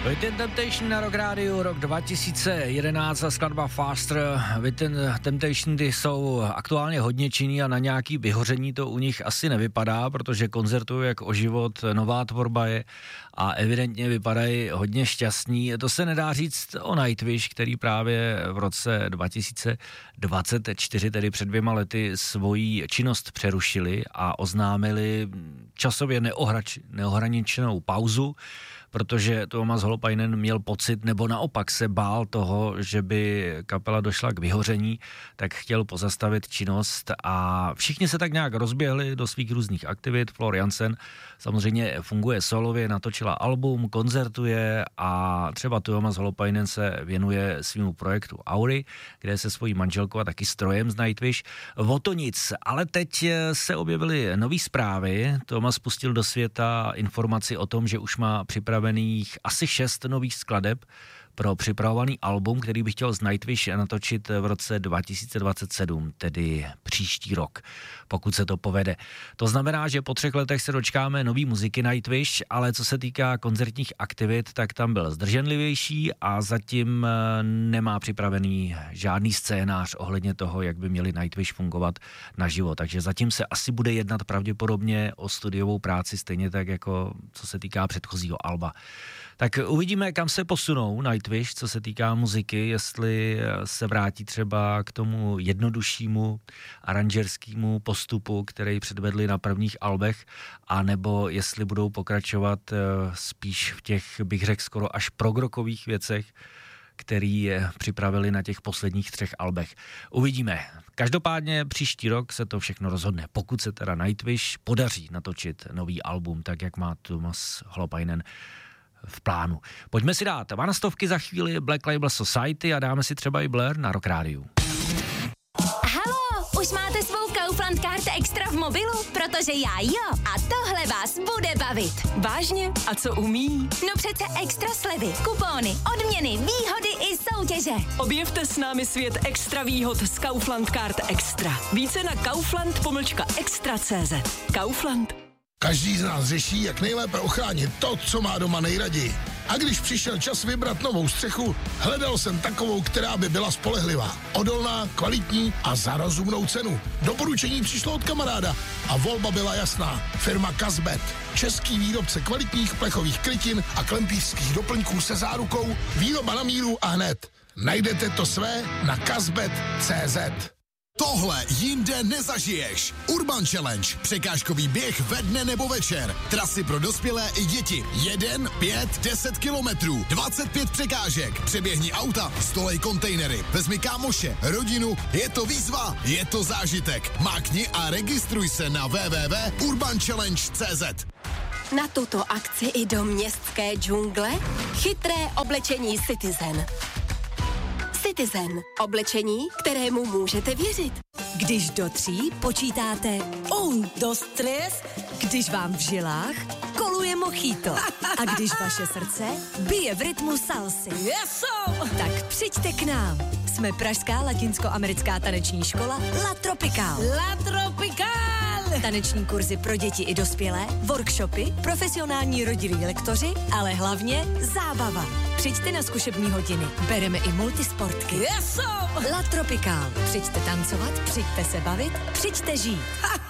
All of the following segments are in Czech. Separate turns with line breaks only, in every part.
Within Temptation na Rock Radio, rok 2011 a skladba Faster. Within Temptation ty jsou aktuálně hodně činný a na nějaký vyhoření to u nich asi nevypadá, protože koncertují jak o život, nová tvorba je a evidentně vypadají hodně šťastní. To se nedá říct o Nightwish, který právě v roce 2024, tedy před 2 lety, svoji činnost přerušili a oznámili časově neohraničenou pauzu, protože Tuomas Holopainen měl pocit, nebo naopak se bál toho, že by kapela došla k vyhoření, tak chtěl pozastavit činnost a všichni se tak nějak rozběhli do svých různých aktivit. Floor Jansen samozřejmě funguje solově, natočila album, koncertuje a třeba Tuomas Holopainen se věnuje svýmu projektu Aury, kde se svojí manželkou a taky strojem z Nightwish. O to nic, ale teď se objevily nový zprávy. Tuomas pustil do světa informaci o tom, že už má připravených asi 6 nových skladeb pro připravovaný album, který by chtěl z Nightwish natočit v roce 2027, tedy příští rok, pokud se to povede. To znamená, že po 3 letech se dočkáme nový muziky Nightwish, ale co se týká koncertních aktivit, tak tam byl zdrženlivější a zatím nemá připravený žádný scénář ohledně toho, jak by měli Nightwish fungovat naživo. Takže zatím se asi bude jednat pravděpodobně o studiovou práci, stejně tak jako co se týká předchozího alba. Tak uvidíme, kam se posunou Nightwish, co se týká muziky, jestli se vrátí třeba k tomu jednoduššímu aranžerskému postupu, který předvedli na prvních albech, anebo jestli budou pokračovat spíš v těch, bych řekl, skoro až progrokových věcech, který připravili na těch posledních 3 albech. Uvidíme. Každopádně příští rok se to všechno rozhodne, pokud se teda Nightwish podaří natočit nový album, tak jak má Tuomas Holopainen v plánu. Pojďme si dát 200 za chvíli Black Label Society a dáme si třeba i Blur na Rock Radio.
Haló, už máte svou Kaufland Card Extra v mobilu? Protože já jo. A tohle vás bude bavit.
Vážně? A co umí?
No přece extra slevy, kupóny, odměny, výhody i soutěže.
Objevte s námi svět extra výhod z Kaufland Card Extra. Více na kaufland.extra.cz. Kaufland.
Každý z nás řeší, jak nejlépe ochránit to, co má doma nejraději. A když přišel čas vybrat novou střechu, hledal jsem takovou, která by byla spolehlivá, odolná, kvalitní a za rozumnou cenu. Doporučení přišlo od kamaráda a volba byla jasná. Firma Kazbet. Český výrobce kvalitních plechových krytin a klempířských doplňků se zárukou, výroba na míru a hned. Najdete to své na kazbet.cz.
Tohle jinde nezažiješ. Urban Challenge. Překážkový běh ve dne nebo večer. Trasy pro dospělé i děti. 1, 5, 10 kilometrů. 25 překážek. Přeběhni auta, stolej kontejnery. Vezmi kámoše, rodinu. Je to výzva, je to zážitek. Mákni a registruj se na www.urbanchallenge.cz.
Na tuto akci i do městské džungle chytré oblečení Citizen. Citizen. Oblečení, kterému můžete věřit.
Když do 3 počítáte 1, 2, 3, když vám v žilách koluje mojito a když vaše srdce bije v rytmu salsy. Tak přijďte k nám. Jsme pražská latinskoamerická taneční škola La Tropical. La Tropical! Taneční kurzy pro děti i dospělé, workshopy, profesionální rodilí lektoři, ale hlavně zábava. Přijďte na zkušební hodiny. Bereme i multisportky. La Tropical. Přijďte tancovat, přijďte se bavit, přijďte žít.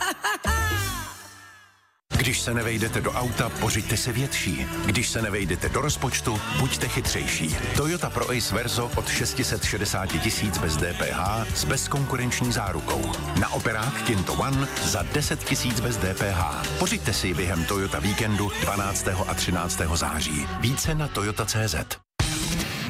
Když se nevejdete do auta, pořiďte se větší. Když se nevejdete do rozpočtu, buďte chytřejší. Toyota Pro Ace Verso od 660 000 bez DPH s bezkonkurenční zárukou. Na operák Kinto One za 10 000 bez DPH. Pořiďte si ji během Toyota víkendu 12. a 13. září. Více na toyota.cz.